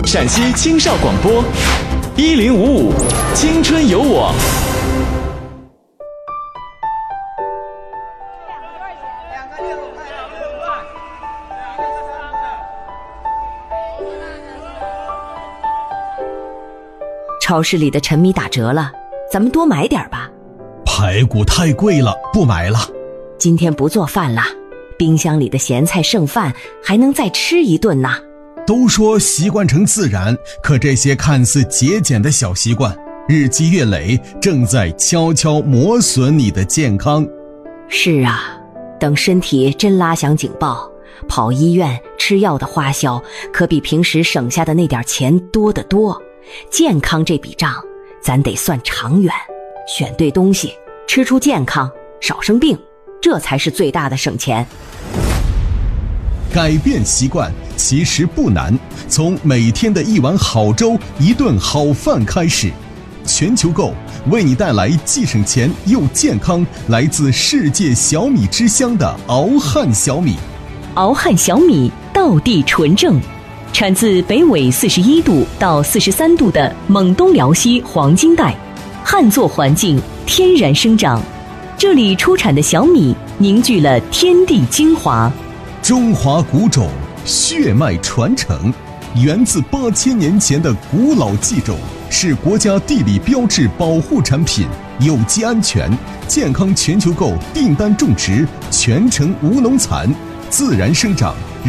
陕西青少广播1055青春有我。 超市里的陈米打折了，咱们多买点吧。 排骨太贵了，不买了。 今天不做饭了，冰箱里的咸菜剩饭还能再吃一顿呢。 都说习惯成自然，可这些看似节俭的小习惯，日积月累，正在悄悄磨损你的健康。 是啊，等身体真拉响警报，跑医院吃药的花销可比平时省下的那点钱多得多。健康这笔账咱得算长远，选对东西，吃出健康，少生病，这才是最大的省钱。 改变习惯其实不难，从每天的一碗好粥、一顿好饭开始。全球购为你带来既省钱又健康，来自世界小米之乡的敖汉小米。 敖汉小米道地纯正，产自北纬41度到43度的蒙东辽西黄金带，旱作环境，天然生长。这里出产的小米凝聚了天地精华， 中华古种，血脉传承，源自8000年前的古老技种，是国家地理标志保护产品，有机安全，健康。全球购订单种植全程无农残，自然生长，